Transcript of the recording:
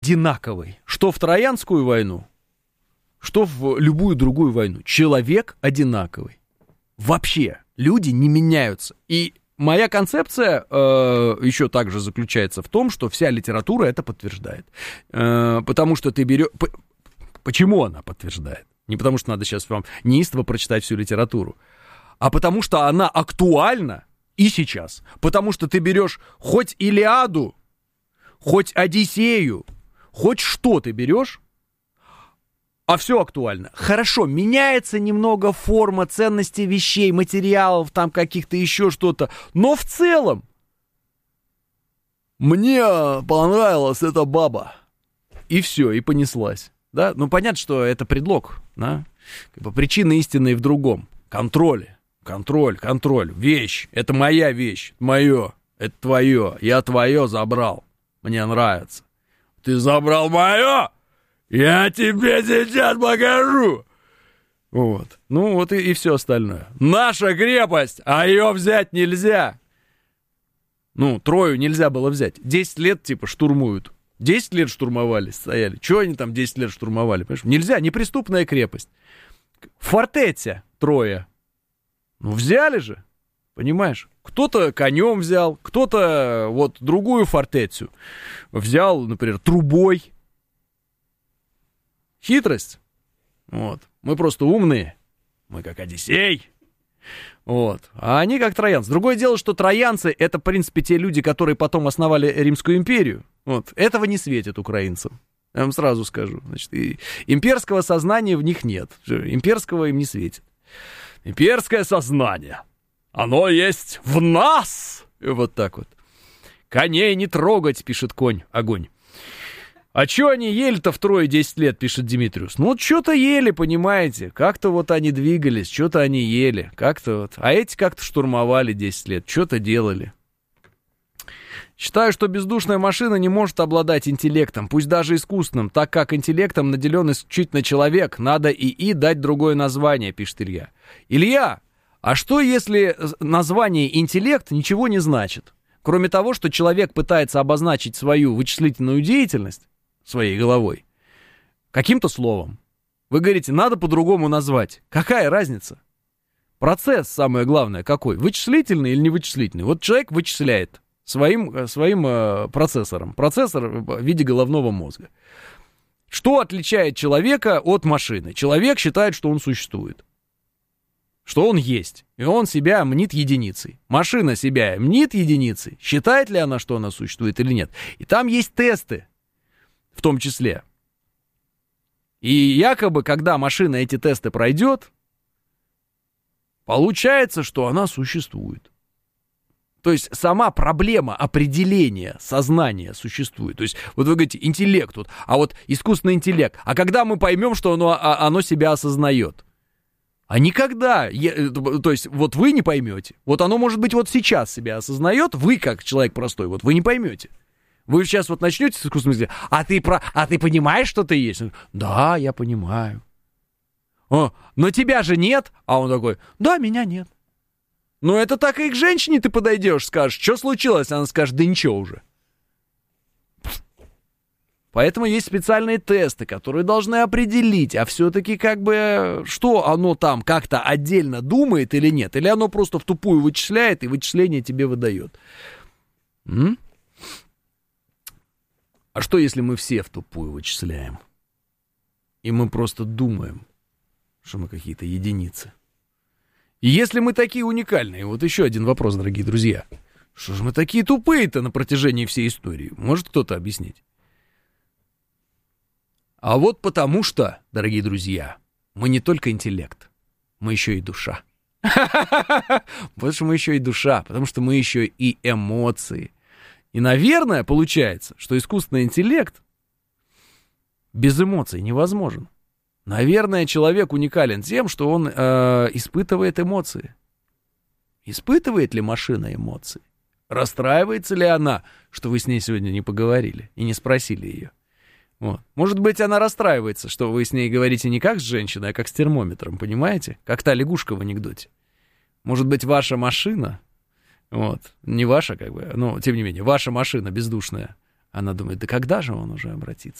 одинаковый. Что в Троянскую войну, что в любую другую войну. Человек одинаковый. Вообще, люди не меняются. И моя концепция еще также заключается в том, что вся литература это подтверждает. Потому что ты берешь... Почему она подтверждает? Не потому что надо сейчас вам неистово прочитать всю литературу, а потому что она актуальна и сейчас. Потому что ты берешь хоть Илиаду, хоть Одиссею, хоть что ты берешь, а все актуально. Хорошо, меняется немного форма, ценности вещей, материалов, там каких-то еще что-то, но в целом мне понравилась эта баба. И все, и понеслась. Да? Ну, понятно, что это предлог. Да? Как бы причина истинная в другом. Контроль. Вещь. Это моя вещь. Мое. Это твое. Я твое забрал. Мне нравится. Ты забрал мое? Я тебе сейчас покажу. Вот. Ну, вот и все остальное. Наша крепость, а ее взять нельзя. Ну, Трою нельзя было взять. 10 лет, типа, штурмуют. 10 лет штурмовали, стояли. Чего они там 10 лет штурмовали? Понимаешь? Нельзя, неприступная крепость. Фортеця Троя. Ну, взяли же, понимаешь? Кто-то конем взял, кто-то вот другую фортецю взял, например, трубой. Хитрость. Вот. Мы просто умные. Мы как Одиссей. Вот. А они как троянцы. Другое дело, что троянцы — это, в принципе, те люди, которые потом основали Римскую империю. Вот. Этого не светит украинцам. Я вам сразу скажу. Значит, имперского сознания в них нет. Имперского им не светит. Имперское сознание, оно есть в нас. И вот так вот. Коней не трогать, пишет огонь. А что они ели-то в Трое 10 лет, пишет Димитриус? Ну, что-то ели, понимаете. Как-то вот они двигались, что-то они ели. Как-то вот. А эти как-то штурмовали 10 лет, что-то делали. Считаю, что бездушная машина не может обладать интеллектом, пусть даже искусственным, так как интеллектом наделен исключительно человек. Надо ИИ дать другое название, пишет Илья. Илья, а что если название интеллект ничего не значит? Кроме того, что человек пытается обозначить свою вычислительную деятельность своей головой каким-то словом. Вы говорите, надо по-другому назвать. Какая разница? Процесс, самое главное, какой? Вычислительный или не вычислительный? Вот человек вычисляет своим процессором. Процессор в виде головного мозга. Что отличает человека от машины? Человек считает, что он существует. Что он есть. И он себя мнит единицей. Машина себя мнит единицей. Считает ли она, что она существует или нет? И там есть тесты. В том числе. И якобы, когда машина эти тесты пройдет, получается, что она существует. То есть сама проблема определения сознания существует. То есть вот вы говорите интеллект, вот, а вот искусственный интеллект. А когда мы поймем, что оно себя осознает? А никогда. То есть вот вы не поймете. Вот оно, может быть, вот сейчас себя осознает, вы как человек простой, вот вы не поймете. Вы сейчас вот начнете с искусственным интеллектом, а ты понимаешь, что ты есть? Да, я понимаю. Но тебя же нет. А он такой, да, меня нет. Ну, это так и к женщине ты подойдешь, скажешь, что случилось? Она скажет, да ничего уже. Поэтому есть специальные тесты, которые должны определить, а все-таки как бы, что оно там как-то отдельно думает или нет, или оно просто в тупую вычисляет и вычисление тебе выдает. А что, если мы все в тупую вычисляем? И мы просто думаем, что мы какие-то единицы. И если мы такие уникальные, вот еще один вопрос, дорогие друзья. Что же мы такие тупые-то на протяжении всей истории? Может кто-то объяснить? А вот потому что, дорогие друзья, мы не только интеллект, мы еще и душа. Потому что мы еще и душа, потому что мы еще и эмоции. И, наверное, получается, что искусственный интеллект без эмоций невозможен. Наверное, человек уникален тем, что он испытывает эмоции. Испытывает ли машина эмоции? Расстраивается ли она, что вы с ней сегодня не поговорили и не спросили ее? Вот. Может быть, она расстраивается, что вы с ней говорите не как с женщиной, а как с термометром, понимаете? Как та лягушка в анекдоте. Может быть, ваша машина, вот, не ваша, как бы, но, тем не менее, ваша машина бездушная, Она думает, да когда же он уже обратится?